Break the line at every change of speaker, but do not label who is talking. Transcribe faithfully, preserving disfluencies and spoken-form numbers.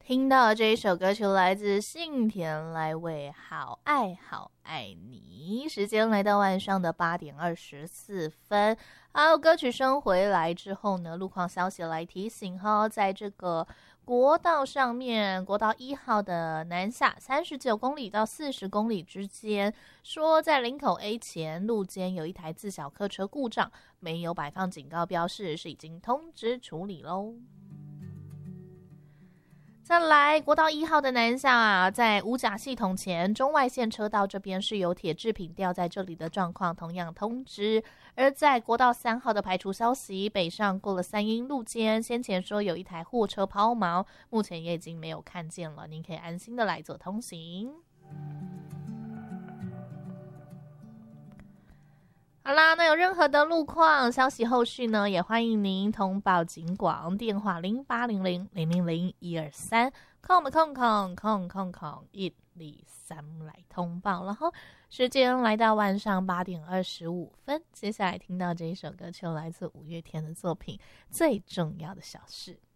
听到这一首歌曲来自信田来未，好爱好爱你。时间来到晚上的八点二十四分。好，歌曲声回来之后呢，路况消息来提醒哈，在这个国道上面，国道一号的南下三十九公里到四十公里之间，说在林口 A 前路间有一台自小客车故障，没有摆放警告标示，是已经通知处理咯。再来，国道一号的南下啊，在五甲系统前中外线车道这边是有铁制品掉在这里的状况，同样通知。而在国道三号的排除消息，北上过了三鶯路间，先前说有一台货车抛锚，目前也已经没有看见了，您可以安心的来做通行。好啦，那有任何的路况消息后续呢，也欢迎您通报警广，电话零八零零零零零一二三，空的空空空空空一二三来通报。然后时间来到晚上八点二十五分，接下来听到这一首歌曲来自五月天的作品《最重要的小事》。